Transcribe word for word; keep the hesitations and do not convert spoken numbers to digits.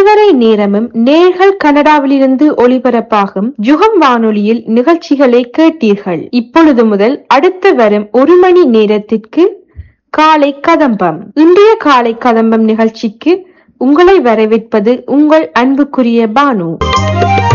இதுவரை நேரமும் நேர்கள் கனடாவிலிருந்து ஒளிபரப்பாகும் யுகம் வானொலியில் நிகழ்ச்சிகளை கேட்டீர்கள். இப்பொழுது முதல் அடுத்து வரும் ஒரு மணி நேரத்திற்கு காலை கதம்பம். இன்றைய காலை கதம்பம் நிகழ்ச்சிக்கு உங்களை வரவேற்பது உங்கள் அன்புக்குரிய பானு.